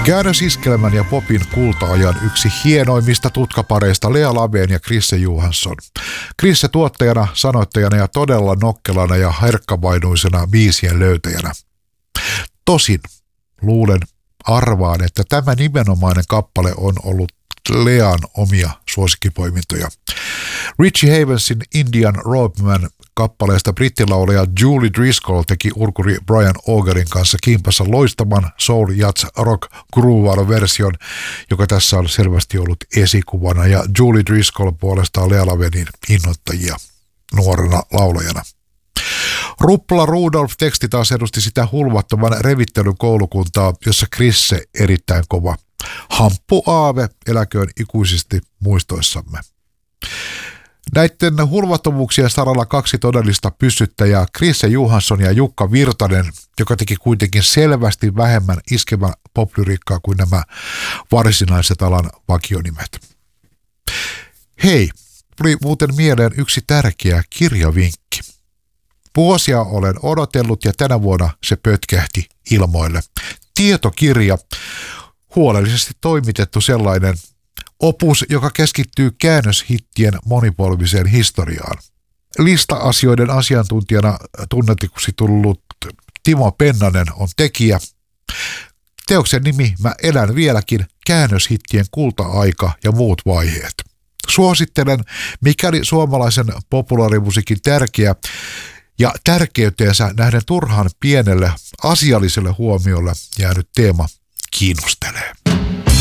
Käännösiskelmän ja popin kulta-ajan yksi hienoimmista tutkapareista Lea Laveen ja Chrisse Johansson. Chrisse tuottajana, sanoittajana ja todella nokkelana ja herkkavainuisena biisien löytäjänä. Tosin arvaan, että tämä nimenomainen kappale on ollut Lean omia suosikkipoimintoja. Richie Havensin Indian Roadman kappaleesta brittilaulaja Julie Driscoll teki urkuri Brian Augerin kanssa kimpassa loistavan soul jazz rock groove version, joka tässä on selvästi ollut esikuvana, ja Julie Driscoll puolestaan Lea Lavenin innoittajia nuorena laulajana. Ruppula Rudolph teksti taas edusti sitä hulvattoman revittelyn koulukuntaa, jossa Chrisse erittäin kova. Hamppu aave eläköön ikuisesti muistoissamme. Näiden hulvattomuuksien saralla kaksi todellista pysyttäjää, Chrisse Johansson ja Jukka Virtanen, joka teki kuitenkin selvästi vähemmän iskevää poplyriikkaa kuin nämä varsinaiset alan vakionimet. Hei, tuli muuten mieleen yksi tärkeä kirjavinkki. Vuosia olen odotellut ja tänä vuonna se pötkähti ilmoille. Tietokirja, huolellisesti toimitettu sellainen opus, joka keskittyy käännöshittien monipolviseen historiaan. Lista-asioiden asiantuntijana tunnetuksi tullut Timo Pennanen on tekijä. Teoksen nimi Mä elän vieläkin, käännöshittien kulta-aika ja muut vaiheet. Suosittelen, mikäli suomalaisen populaarimusiikin tärkeä ja tärkeyteensä nähden turhaan pienelle asialliselle huomiolle jäänyt teema kiinnostelee.